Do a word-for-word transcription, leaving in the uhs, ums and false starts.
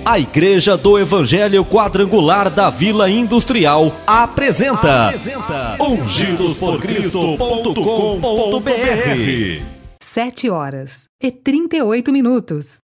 A Igreja do Evangelho Quadrangular da Vila Industrial apresenta, apresenta ungidos por cristo ponto com ponto br. Sete horas e trinta e oito minutos.